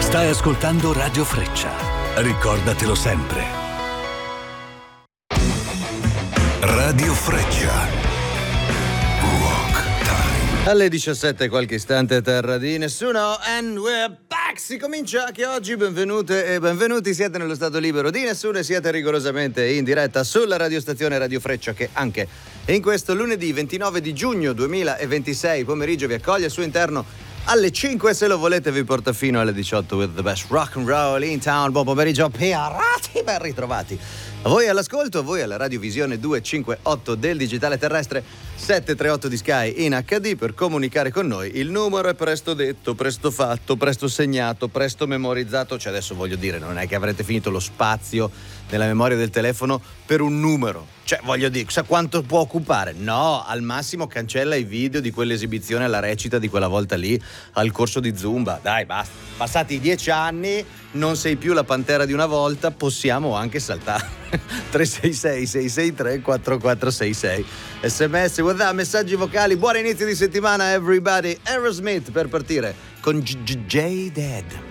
Stai ascoltando Radio Freccia. Ricordatelo sempre. Radio Freccia. Rock Time. Alle 17 qualche istante a terra di nessuno, and we're back! Si comincia anche oggi, benvenute e benvenuti, siete nello stato libero di nessuno e siete rigorosamente in diretta sulla radiostazione Radio Freccia, che anche in questo lunedì 29 di giugno 2026 pomeriggio vi accoglie al suo interno alle 5, se lo volete vi porta fino alle 18 with the best rock and roll in town. Buon pomeriggio, pirati, ben ritrovati. A voi all'ascolto, a voi alla radiovisione 258 del digitale terrestre, 738 di Sky in HD. Per comunicare con noi il numero è presto detto, presto fatto, presto segnato, presto memorizzato. Cioè adesso voglio dire, non è che avrete finito lo spazio nella memoria del telefono per un numero. Cioè voglio dire, sa quanto può occupare? No, al massimo cancella i video di quell'esibizione alla recita di quella volta lì al corso di Zumba. Dai, basta. Passati 10 anni, non sei più la pantera di una volta, possiamo anche saltare. 366 663 4466 SMS, WhatsApp, messaggi vocali. Buon inizio di settimana everybody. Aerosmith per partire con J-Dead.